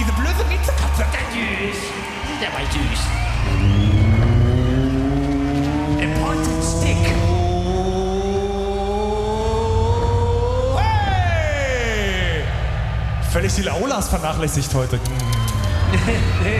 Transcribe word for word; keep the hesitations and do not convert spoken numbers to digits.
diese blöde Miezekatze. Der süß. Der war süß. A pointed stick. Hey! Völlig die Laulas vernachlässigt heute.